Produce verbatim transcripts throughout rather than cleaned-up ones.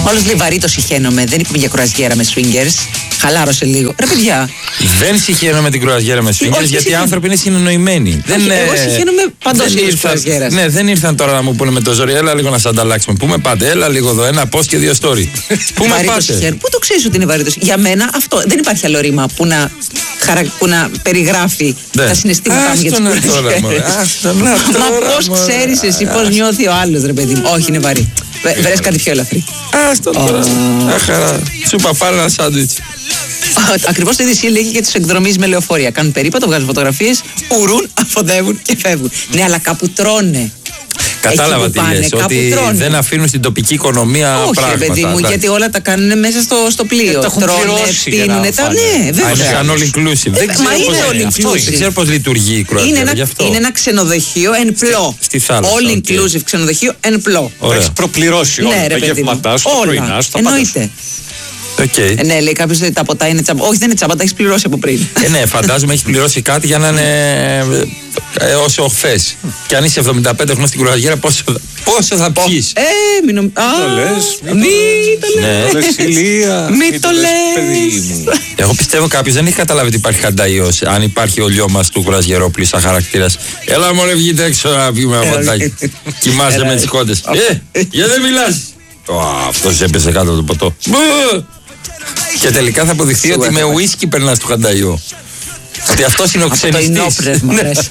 Όλος λέει βαρύ το συχαίνομαι. Δεν είπαμε για κρουαζιέρα με swingers. Χαλάρωσε λίγο. Ρε παιδιά. Δεν συχαίνομαι την κρουαζιέρα με swingers γιατί συχαίνομαι. οι άνθρωποι είναι συνεννοημένοι. Όχι, δεν, εγώ συχαίνομαι παντός δεν είδους ήρθαν- κρουαζιέρας. Ναι, δεν ήρθαν τώρα να μου πούνε με το ζόρι. Έλα λίγο να σε ανταλλάξουμε. Πούμε πάτε, έλα λίγο εδώ. Ένα post και δύο story. Πού με Βαρύ το πάτε. συχαίνομαι. Πού το ξέρεις ότι είναι βαρύ το συχαίνομαι? Για μένα αυτό. Δεν υπάρχει άλλο ρήμα που να, χαρα... που να περιγράφει Ναι. τα συναισθήματά μου για τις Άστον τώρα, μωρέ. κρουαζιέρες. Άστον, να Μα τώρα, πώς μωρέ. ξέρεις εσύ πώς νιώθει ο άλλος, ρε παιδί μου? Όχι, είναι βαρύ. Βε- Βρες κάτι πιο ελαφρύ. Άστον τώρα. Αχ, χαρά. Σου είπα πάρε ένα σάντουιτς. Ακριβώς το ίδιο ισχύει λέγει και τους εκδρομείς με λεωφορεία. Κάνουν περίπατο, βγάζουν φωτογραφίες, ουρούν, αφοδεύουν και φεύγουν. Ναι, αλλά κάπου τρώνε. Κατάλαβα Εκεί τι που πάνε, λες. κάπου Ότι τρώνε. δεν αφήνουν στην τοπική οικονομία Όχι, ρε πράγματα. παιδί μου, εντάξει. γιατί όλα τα κάνουν μέσα στο, στο πλοίο. τα έχουν Τρώνε, πληρώσει για να πίνουνε τα. φάνε. Ναι, Α, είναι βέβαια. σαν all inclusive. Δεν μα ξέρω είναι πώς- all αυτό, inclusive. Δεν ξέρω πώς λειτουργεί η Είναι κρουαζιέρα. ένα, γι' αυτό. είναι ένα ξενοδοχείο εν πλώ. στη θάλασσα, All οκ. inclusive ξενοδοχείο εν πλώ. Ωραία. Έχει προπληρώσει όλα. Ναι, ρε Τα παιδί μου. γεύματά σου, τα πρωινά σου, τα πάντα σου. Εννοείται. Οκ. Ε, ναι, λέει κάποιο ότι τα ποτά είναι τσαμπά. Όχι, δεν είναι τσαμπά, τα έχει πληρώσει από πριν. Ε, ναι, φαντάζομαι έχει πληρώσει κάτι για να είναι ε, όσο οχθές. Και αν είσαι εβδομήντα πέντε χρονών στην κρουαζιέρα, πόσο, θα- πόσο θα πιείς. Ε, μην νομ... Α, το λες, μην το μη λες. το Ναι. λες. Το λες, Ηλία, Μη μην το λες, λες. παιδί μου. Εγώ πιστεύω κάποιο δεν έχει καταλάβει ότι υπάρχει χανταϊός. Αν υπάρχει ο λιό μας του κρουαζιερόπλου σαν χαρακτήρας. Έλα μωρέ βγείτε έξω να πιούμε ένα ποτάκι. Κοιμάσαι Έλα, με ρε. τις κόντες. Ε, γιατί δεν μιλάς. Ω, αυτός έπεσε κάτω από το ποτό. Μπου! Και τελικά θα αποδειχθεί Σίγουρα ότι θα με πάει. ουίσκι περνάς του χανταϊό. Ότι αυτός είναι ο Από το ξενιστής. ενόπνευμα, Ναι. βρες.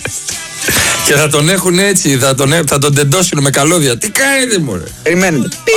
Και θα τον έχουν έτσι, θα τον, θα τον τεντώσουν με καλώδια. Τι κάνετε μωρέ. Περιμένετε.